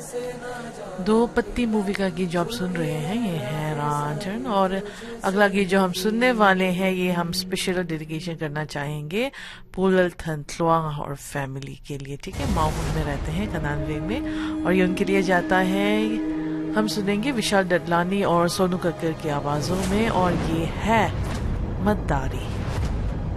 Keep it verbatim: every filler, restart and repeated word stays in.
दो पत्ती मूवी का गीत जो आप सुन रहे हैं ये है राजन, और अगला गीत जो हम सुनने वाले हैं ये हम स्पेशल डेडिकेशन करना चाहेंगे पुलल थनथलुआंग और फैमिली के लिए। ठीक है, माउंट में रहते हैं कनानवे में, और ये उनके लिए जाता है। हम सुनेंगे विशाल डडलानी और सोनू कक्कर की आवाजों में, और ये है मद्दारी।